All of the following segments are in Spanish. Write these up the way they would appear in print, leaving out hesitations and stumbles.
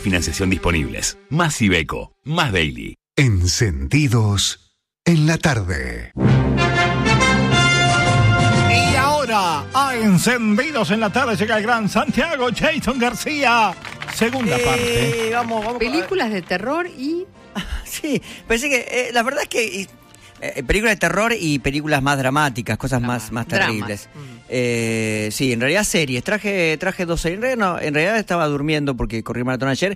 financiación disponibles. Más Iveco, más Daily. Encendidos en la tarde. Y ahora, a Encendidos en la tarde llega el gran Santiago Jason García. Segunda parte. Vamos. Películas de terror y... Sí, pensé que la verdad es que películas de terror y películas más dramáticas, cosas más terribles. Sí, en realidad series. Traje 2 series. En realidad estaba durmiendo porque corrí maratón ayer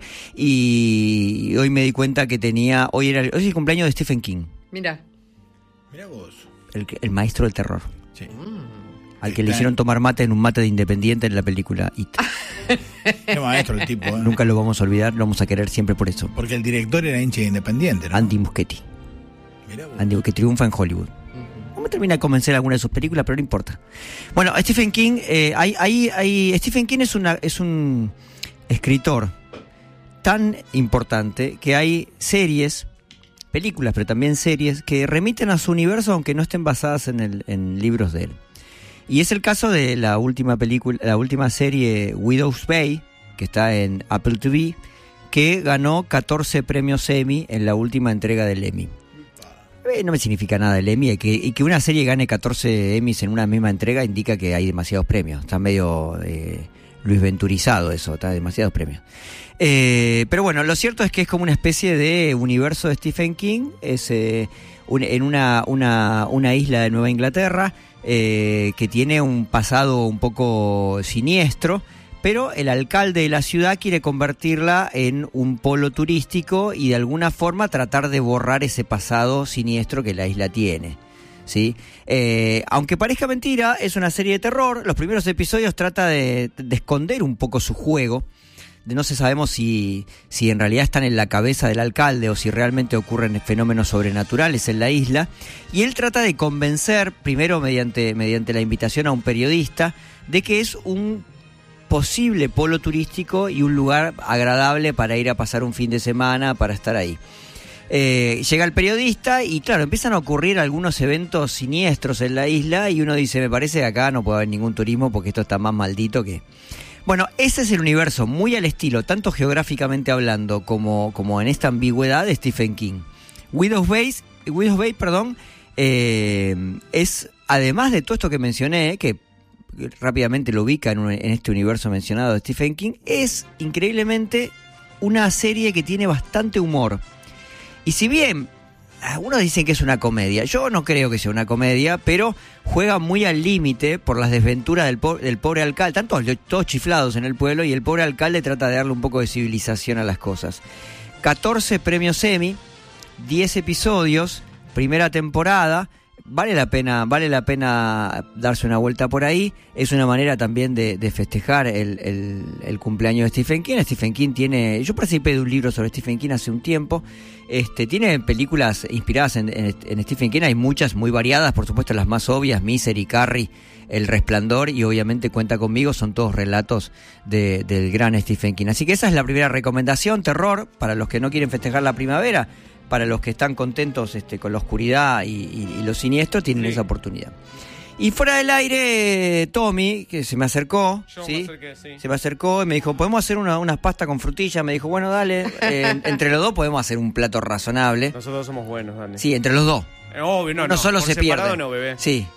y hoy me di cuenta que tenía... Hoy es el cumpleaños de Stephen King. Mira vos. El maestro del terror. Sí. Al que le hicieron tomar mate en un mate de Independiente en la película It. Qué maestro el tipo, ¿eh? Nunca lo vamos a olvidar, lo vamos a querer siempre por eso. Porque el director era hincha de Independiente, ¿no? Andy Muschietti. Andy, que triunfa en Hollywood. No me termina de convencer alguna de sus películas, pero no importa. Bueno, Stephen King, Stephen King es un escritor tan importante que hay series, películas, pero también series que remiten a su universo aunque no estén basadas en libros de él. Y es el caso de la última serie Widow's Bay, que está en Apple TV, que ganó 14 premios Emmy en la última entrega del Emmy. No me significa nada el Emmy, y que una serie gane 14 Emmys en una misma entrega indica que hay demasiados premios. Está medio Luis Venturizado eso, está demasiados premios. Pero bueno, lo cierto es que es como una especie de universo de Stephen King, es en una isla de Nueva Inglaterra, que tiene un pasado un poco siniestro, pero el alcalde de la ciudad quiere convertirla en un polo turístico y de alguna forma tratar de borrar ese pasado siniestro que la isla tiene, ¿sí? Aunque parezca mentira, es una serie de terror. Los primeros episodios trata de esconder un poco su juego. No sabemos si en realidad están en la cabeza del alcalde o si realmente ocurren fenómenos sobrenaturales en la isla. Y él trata de convencer, primero mediante la invitación a un periodista, de que es un posible polo turístico y un lugar agradable para ir a pasar un fin de semana, para estar ahí. Llega el periodista y claro, empiezan a ocurrir algunos eventos siniestros en la isla y uno dice, me parece que acá no puede haber ningún turismo porque esto está más maldito que... Bueno, ese es el universo, muy al estilo, tanto geográficamente hablando como en esta ambigüedad de Stephen King. Widow's Bay, es, además de todo esto que mencioné, que rápidamente lo ubica en este universo mencionado de Stephen King, es increíblemente una serie que tiene bastante humor. Y si bien algunos dicen que es una comedia, yo no creo que sea una comedia, pero juega muy al límite por las desventuras del pobre alcalde. Están todos chiflados en el pueblo y el pobre alcalde trata de darle un poco de civilización a las cosas. 14 premios Emmy, 10 episodios, primera temporada. Vale la pena darse una vuelta por ahí. Es una manera también de festejar el cumpleaños de Stephen King. Stephen King yo participé de un libro sobre Stephen King hace un tiempo. Tiene películas inspiradas en Stephen King. Hay muchas muy variadas, por supuesto las más obvias, Misery, Carrie, El Resplandor y obviamente Cuenta conmigo. Son todos relatos del gran Stephen King. Así que esa es la primera recomendación, terror, para los que no quieren festejar la primavera. Para los que están contentos con la oscuridad y lo siniestro, tienen esa oportunidad. Y fuera del aire, Tommy, que se me acercó, se me acercó y me dijo, ¿podemos hacer unas pastas con frutillas? Me dijo, bueno, dale, entre los dos podemos hacer un plato razonable. Nosotros somos buenos, dale. Sí, entre los dos. Obvio, no solo se pierde. No, bebé. Sí,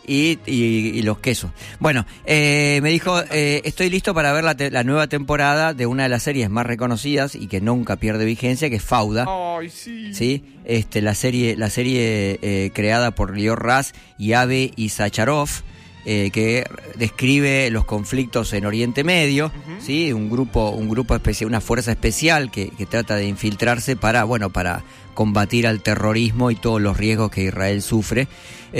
y los quesos. Bueno, me dijo, estoy listo para ver la nueva temporada de una de las series más reconocidas y que nunca pierde vigencia, que es Fauda. Ay, sí. ¿Sí? La serie creada por Lior Raz y Avi Isacharov, que describe los conflictos en Oriente Medio, ¿sí? Un grupo especial, una fuerza especial que trata de infiltrarse para combatir al terrorismo y todos los riesgos que Israel sufre.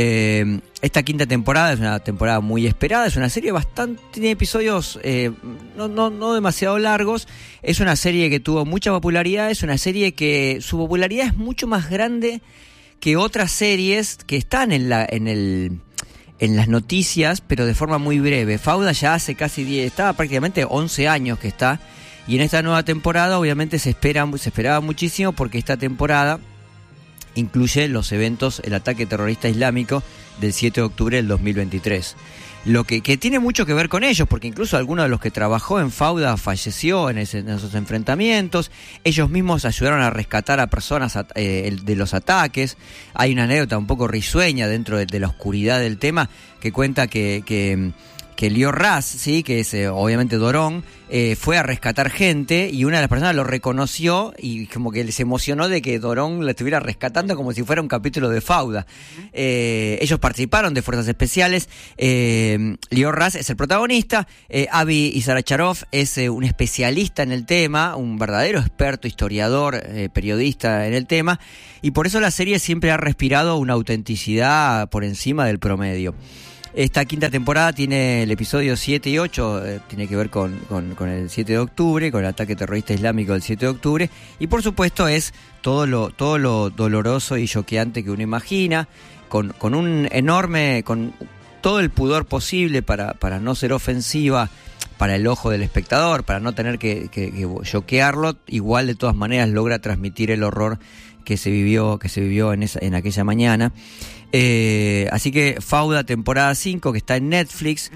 Esta quinta temporada es una temporada muy esperada, es una serie tiene episodios no demasiado largos, es una serie que tuvo mucha popularidad, es una serie que su popularidad es mucho más grande que otras series que están en las noticias, pero de forma muy breve. Fauda ya hace estaba prácticamente 11 años que está. Y en esta nueva temporada obviamente se esperaba muchísimo porque esta temporada incluye los eventos, el ataque terrorista islámico del 7 de octubre del 2023. Lo que tiene mucho que ver con ellos, porque incluso alguno de los que trabajó en Fauda falleció en esos enfrentamientos. Ellos mismos ayudaron a rescatar a personas de los ataques. Hay una anécdota un poco risueña dentro de la oscuridad del tema que cuenta que Lior Raz, ¿sí? Que es obviamente Dorón, fue a rescatar gente y una de las personas lo reconoció y como que se emocionó de que Dorón la estuviera rescatando como si fuera un capítulo de Fauda. Ellos participaron de Fuerzas Especiales. Lior Raz es el protagonista. Avi Isaracharov es un especialista en el tema, un verdadero experto, historiador, periodista en el tema, y por eso la serie siempre ha respirado una autenticidad por encima del promedio. Esta quinta temporada tiene el episodio 7 y 8, tiene que ver con el 7 de octubre, con el ataque terrorista islámico del 7 de octubre, y por supuesto es todo lo doloroso y choqueante que uno imagina, con todo el pudor posible para no ser ofensiva para el ojo del espectador, para no tener que choquearlo. Igual de todas maneras logra transmitir el horror que se vivió en aquella mañana. Así que Fauda temporada 5, que está en Netflix.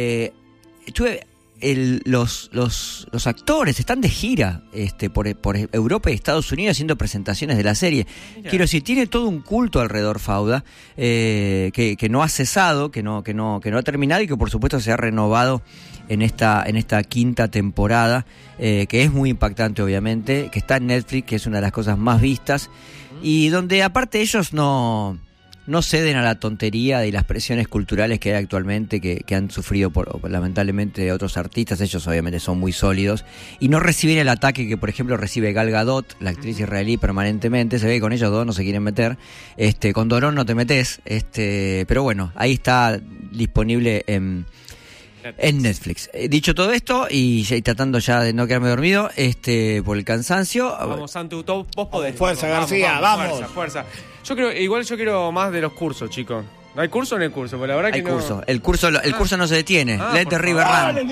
Los actores están de gira por Europa y Estados Unidos haciendo presentaciones de la serie. Mira. Quiero decir, tiene todo un culto alrededor Fauda, que no ha cesado, que no ha terminado y que por supuesto se ha renovado en esta quinta temporada, que es muy impactante obviamente, que está en Netflix, que es una de las cosas más vistas, y donde aparte ellos no ceden a la tontería y las presiones culturales que hay actualmente, que han sufrido lamentablemente otros artistas. Ellos obviamente son muy sólidos y no reciben el ataque que por ejemplo recibe Gal Gadot, la actriz israelí, permanentemente. Se ve que con ellos dos no se quieren meter, con Dorón no te metes, pero bueno, ahí está disponible en Netflix. Dicho todo esto y tratando ya de no quedarme dormido por el cansancio. Vamos, Santu, vos podés. Fuerza, García, vamos. Fuerza. Yo quiero más de los cursos, chicos. ¿No hay curso o no hay curso? Porque la verdad hay que curso. No... El curso no se detiene. Let the River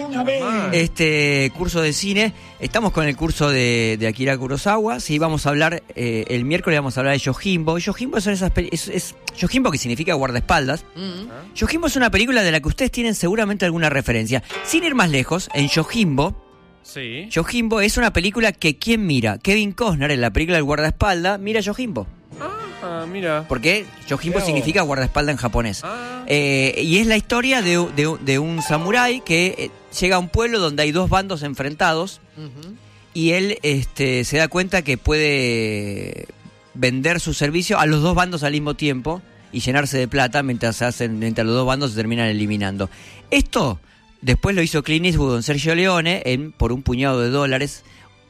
Run. Curso de cine. Estamos con el curso de Akira Kurosawa. Sí, vamos a hablar el miércoles vamos a hablar de Yojimbo. Yojimbo son esas Yojimbo, que significa guardaespaldas. Yojimbo es una película de la que ustedes tienen seguramente alguna referencia. Sin ir más lejos, en Yojimbo. Sí. Yojimbo es una película que ¿quién mira? Kevin Costner en la película del guardaespaldas mira Yojimbo. Mira. Porque Yojimbo significa guardaespaldas en japonés. Y es la historia de un samurái que llega a un pueblo donde hay dos bandos enfrentados. Y él se da cuenta que puede vender su servicio a los dos bandos al mismo tiempo y llenarse de plata mientras los dos bandos se terminan eliminando. Esto después lo hizo Clint Eastwood con Sergio Leone por un puñado de dólares,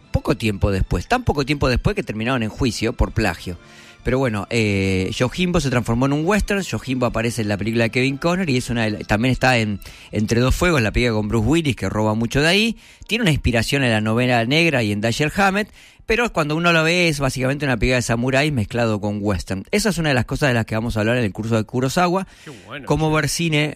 tan poco tiempo después que terminaron en juicio por plagio. Pero bueno, Yojimbo se transformó en un western. Yojimbo aparece en la película de Kevin Costner y también está en Entre dos fuegos, la película con Bruce Willis, que roba mucho de ahí. Tiene una inspiración en la novela negra y en Dashiell Hammett, pero cuando uno lo ve es básicamente una película de samurái mezclado con western. Esa es una de las cosas de las que vamos a hablar en el curso de Kurosawa. Qué bueno. Como ver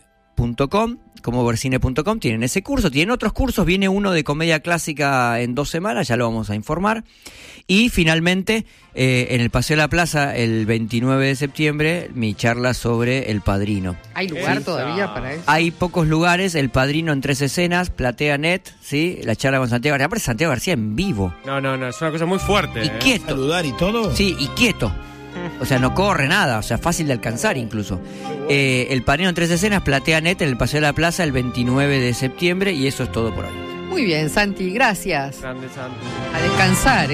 cine.com, tienen ese curso, tienen otros cursos, viene uno de comedia clásica en 2 semanas, ya lo vamos a informar. Y finalmente, en el Paseo de la Plaza, el 29 de septiembre, mi charla sobre El Padrino. ¿Hay lugar todavía para eso? Hay pocos lugares, El Padrino en 3 escenas, PlateaNet, ¿sí? La charla con Santiago García. Aparte Santiago García en vivo. No, es una cosa muy fuerte. Y quieto. ¿Saludar y todo? Sí, y quieto. O sea, no corre nada, o sea, fácil de alcanzar incluso. El Padrino en 3 escenas, PlateaNet en el Paseo de la Plaza el 29 de septiembre y eso es todo por hoy. Muy bien, Santi, gracias. Grande, Santi. A descansar,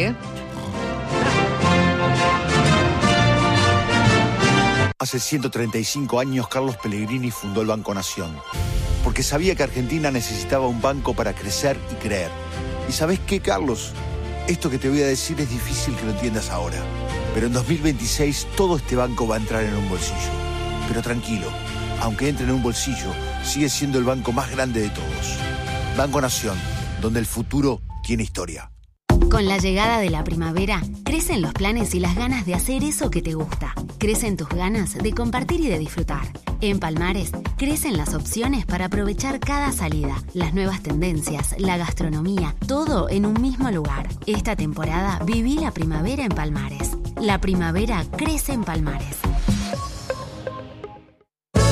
Hace 135 años Carlos Pellegrini fundó el Banco Nación, porque sabía que Argentina necesitaba un banco para crecer y creer. ¿Y sabés qué, Carlos? Esto que te voy a decir es difícil que lo entiendas ahora, pero en 2026 todo este banco va a entrar en un bolsillo. Pero tranquilo, aunque entre en un bolsillo, sigue siendo el banco más grande de todos. Banco Nación, donde el futuro tiene historia. Con la llegada de la primavera, crecen los planes y las ganas de hacer eso que te gusta. Crecen tus ganas de compartir y de disfrutar. En Palmares, crecen las opciones para aprovechar cada salida, las nuevas tendencias, la gastronomía, todo en un mismo lugar. Esta temporada viví la primavera en Palmares. La primavera crece en Palmares.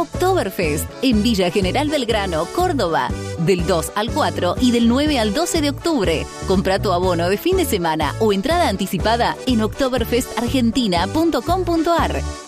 Oktoberfest en Villa General Belgrano, Córdoba, del 2 al 4 y del 9 al 12 de octubre. Compra tu abono de fin de semana o entrada anticipada en oktoberfestargentina.com.ar.